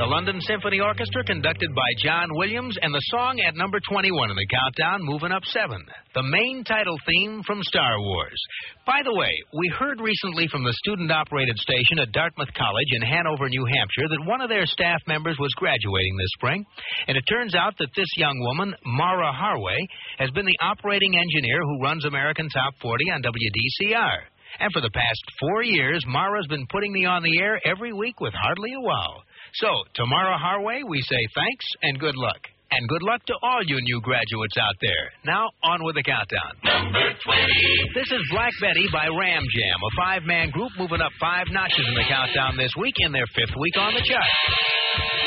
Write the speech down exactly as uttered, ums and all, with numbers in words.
the London Symphony Orchestra, conducted by John Williams, and the song at number twenty-one in the countdown, moving up seven. The main title theme from Star Wars. By the way, we heard recently from the student-operated station at Dartmouth College in Hanover, New Hampshire, that one of their staff members was graduating this spring. And it turns out that this young woman, Mara Harway, has been the operating engineer who runs American Top forty on W D C R. And for the past four years, Mara's been putting me on the air every week with hardly a wow. So, to Mara Harway, we say thanks and good luck. And good luck to all you new graduates out there. Now, on with the countdown. Number twenty. This is Black Betty by Ram Jam, a five-man group moving up five notches in the countdown this week in their fifth week on the chart.